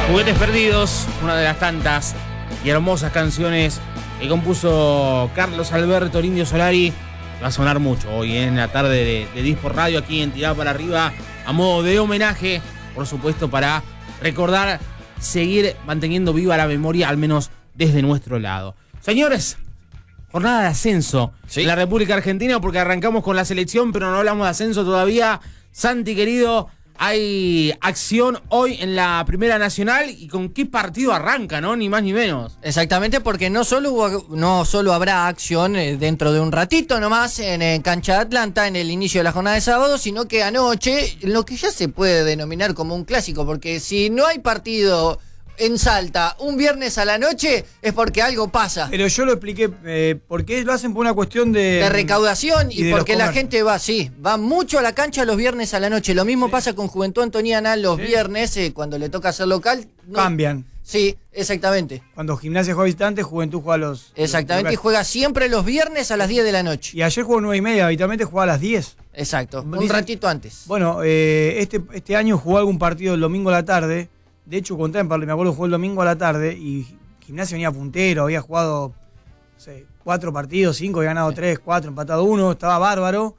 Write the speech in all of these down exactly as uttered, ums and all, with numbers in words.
Juguetes Perdidos, una de las tantas y hermosas canciones que compuso Carlos Alberto el Indio Solari. Va a sonar mucho hoy en la tarde de, de Dispo Radio, aquí en Tirada para Arriba, a modo de homenaje, por supuesto, para recordar, seguir manteniendo viva la memoria, al menos desde nuestro lado. Señores, jornada de ascenso ¿Sí? en la República Argentina, porque arrancamos con la selección, pero no hablamos de ascenso todavía. Santi, querido, hay acción hoy en la Primera Nacional, y con qué partido arranca, ¿no? Ni más ni menos. Exactamente, porque no solo, hubo, no solo habrá acción dentro de un ratito nomás en, en Cancha de Atlanta, en el inicio de la jornada de sábado, sino que anoche, lo que ya se puede denominar como un clásico, porque si no hay partido en Salta un viernes a la noche, es porque algo pasa. Pero yo lo expliqué, eh, porque lo hacen por una cuestión de... De recaudación y, y porque la gente va, sí, va mucho a la cancha los viernes a la noche. Lo mismo sí. pasa con Juventud Antoniana los sí. viernes, eh, cuando le toca ser local. No, cambian. Sí, exactamente. Cuando Gimnasia juega visitante, Juventud juega los... Exactamente, los y juega siempre los viernes a las diez de la noche. Y ayer jugó nueve y media, habitualmente juega a las diez. Exacto, un Dice, ratito antes. Bueno, eh, este, este año jugó algún partido el domingo a la tarde. De hecho, con Temperley, me acuerdo, jugó el domingo a la tarde y Gimnasia venía puntero, había jugado no sé, cuatro partidos, cinco, había ganado tres, cuatro, empatado uno, estaba bárbaro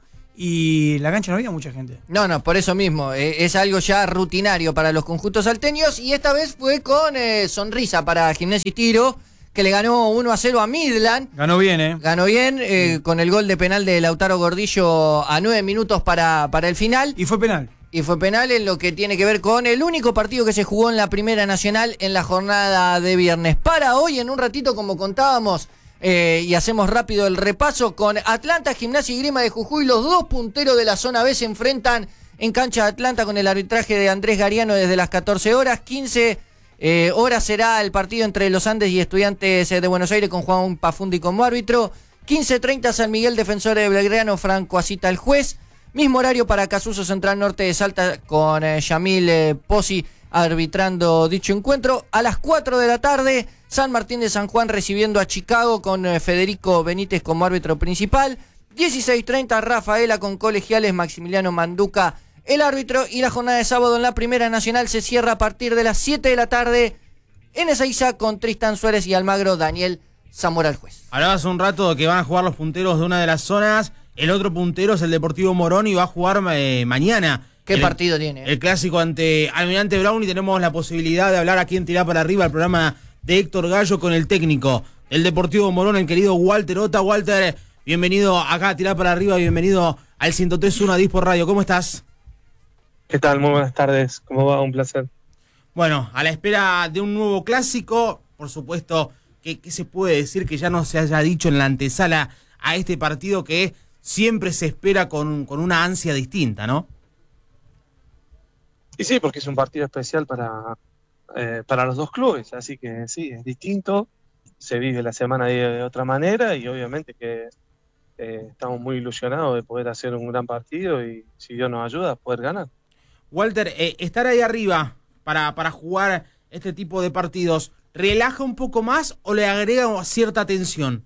y en la cancha no había mucha gente. No, no, por eso mismo, eh, es algo ya rutinario para los conjuntos salteños, y esta vez fue con eh, sonrisa para Gimnasia y Tiro, que le ganó uno a cero a Midland. Ganó bien, ¿eh? Ganó bien, eh, sí. con el gol de penal de Lautaro Gordillo a nueve minutos para, para el final. Y fue penal. Y fue penal en lo que tiene que ver con el único partido que se jugó en la Primera Nacional en la jornada de viernes. Para hoy, en un ratito, como contábamos, eh, y hacemos rápido el repaso, con Atlanta, Gimnasia y Grima de Jujuy, los dos punteros de la zona B se enfrentan en Cancha de Atlanta con el arbitraje de Andrés Gariano desde las catorce horas. quince eh, horas será el partido entre Los Andes y Estudiantes de Buenos Aires, con Juan Pafundi como árbitro. quince treinta San Miguel, Defensores de Belgrano, Franco Asita el juez. Mismo horario para Casuso Central Norte de Salta, con eh, Yamil eh, Pozzi arbitrando dicho encuentro. A las cuatro de la tarde, San Martín de San Juan recibiendo a Chicago, con eh, Federico Benítez como árbitro principal. dieciséis treinta, Rafaela con Colegiales, Maximiliano Manduca el árbitro. Y la jornada de sábado en la Primera Nacional se cierra a partir de las siete de la tarde en Ezeiza, con Tristan Suárez y Almagro Daniel Zamora el juez. Hablabas un rato de que van a jugar los punteros de una de las zonas. El otro puntero es el Deportivo Morón y va a jugar eh, mañana. ¿Qué el, partido tiene? El clásico ante Almirante Brown, y tenemos la posibilidad de hablar aquí en Tirá para Arriba, el programa de Héctor Gallo, con el técnico del Deportivo Morón, el querido Walter Ota. Walter, bienvenido acá a Tirá para Arriba, bienvenido al ciento tres punto uno a Dispo Radio. ¿Cómo estás? ¿Qué tal? Muy buenas tardes. ¿Cómo va? Un placer. Bueno, a la espera de un nuevo clásico, por supuesto, ¿qué, qué se puede decir que ya no se haya dicho en la antesala a este partido que siempre se espera con, con una ansia distinta, ¿no? Y sí, porque es un partido especial para, eh, para los dos clubes, así que sí, es distinto, se vive la semana de, de otra manera, y obviamente que eh, estamos muy ilusionados de poder hacer un gran partido y, si Dios nos ayuda, poder ganar. Walter, eh, estar ahí arriba para, para jugar este tipo de partidos, ¿relaja un poco más o le agrega cierta tensión?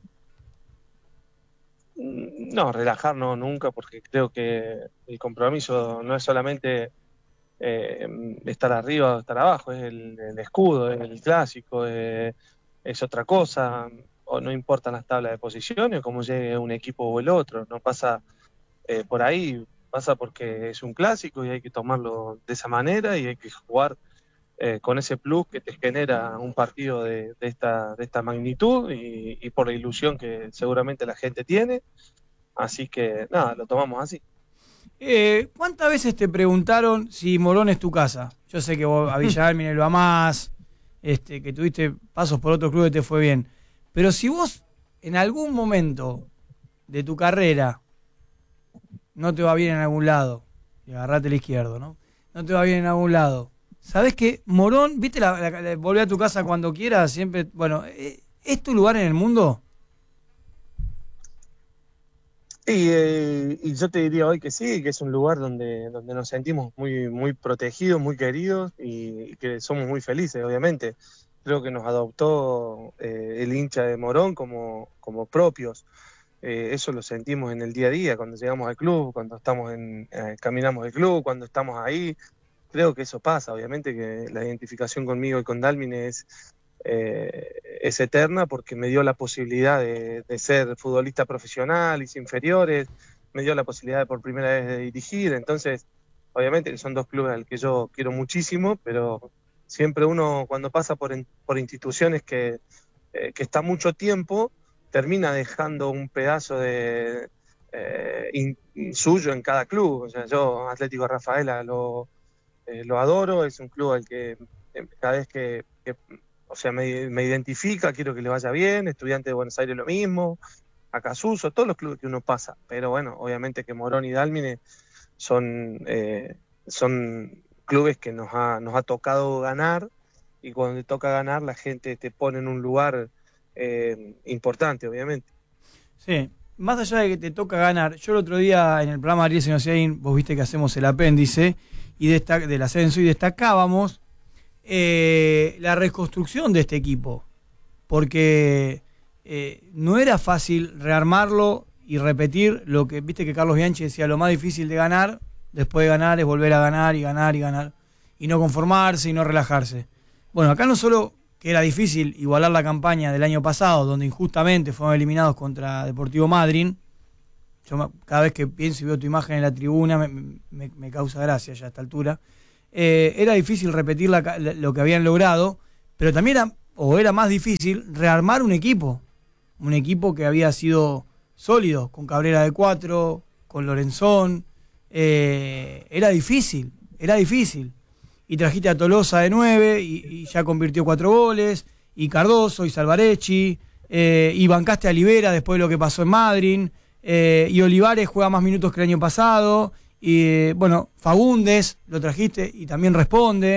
No, relajar no, nunca, porque creo que el compromiso no es solamente eh, estar arriba o estar abajo, es el, el escudo, es el clásico, es, es otra cosa, o no importan las tablas de posiciones, cómo llegue un equipo o el otro, no pasa eh, por ahí, pasa porque es un clásico y hay que tomarlo de esa manera y hay que jugar eh, con ese plus que te genera un partido de, de, esta, de esta magnitud y, y por la ilusión que seguramente la gente tiene. Así que, nada, lo tomamos así. Eh, ¿Cuántas veces te preguntaron si Morón es tu casa? Yo sé que vos a Villa Dálmine lo amás, este, que tuviste pasos por otros clubes y te fue bien. Pero si vos en algún momento de tu carrera no te va bien en algún lado, y agarrate el izquierdo, ¿no? No te va bien en algún lado. ¿Sabés que Morón, viste, la, la, la, volver a tu casa cuando quieras, siempre, bueno, ¿es tu lugar en el mundo? Y, eh, y yo te diría hoy que sí, que es un lugar donde, donde nos sentimos muy, muy protegidos, muy queridos y, y que somos muy felices, obviamente. Creo que nos adoptó eh, el hincha de Morón como, como propios. Eh, eso lo sentimos en el día a día, cuando llegamos al club, cuando estamos en, eh, caminamos el club, cuando estamos ahí. creo que eso pasa, obviamente que la identificación conmigo y con Dálmine es, eh, es eterna porque me dio la posibilidad de, de ser futbolista profesional, hice inferiores, me dio la posibilidad de por primera vez de dirigir, entonces obviamente que son dos clubes al que yo quiero muchísimo, pero siempre uno cuando pasa por, por instituciones que, eh, que está mucho tiempo, termina dejando un pedazo de eh, in, suyo en cada club. O sea, yo Atlético Rafaela lo, eh, lo adoro, es un club al que eh, cada vez que, que o sea, me, me identifica, quiero que le vaya bien, Estudiantes de Buenos Aires lo mismo, Acasuso, todos los clubes que uno pasa, pero bueno, obviamente que Morón y Dálmine son, eh, son clubes que nos ha, nos ha tocado ganar, y cuando te toca ganar la gente te pone en un lugar eh, importante, obviamente. Sí, más allá de que te toca ganar, yo el otro día en el programa Ariel Senociaín, vos viste que hacemos el apéndice y destac- del ascenso y destacábamos eh, la reconstrucción de este equipo, porque eh, no era fácil rearmarlo y repetir lo que, viste que Carlos Bianchi decía, lo más difícil de ganar, después de ganar, es volver a ganar y ganar y ganar, y no conformarse y no relajarse. Bueno, acá no solo que era difícil igualar la campaña del año pasado, donde injustamente fueron eliminados contra Deportivo Madryn. Yo cada vez que pienso y veo tu imagen en la tribuna me, me, me causa gracia ya a esta altura. Eh, era difícil repetir la, la, lo que habían logrado, pero también era, o era más difícil rearmar un equipo, un equipo que había sido sólido, con Cabrera de cuatro, con Lorenzón. Eh, era difícil, era difícil. Y trajiste a Tolosa de nueve y, y ya convirtió cuatro goles, y Cardoso y Salvarecci, eh, y bancaste a Libera después de lo que pasó en Madryn, eh, y Olivares juega más minutos que el año pasado, y eh, bueno, Fagundes lo trajiste y también responde.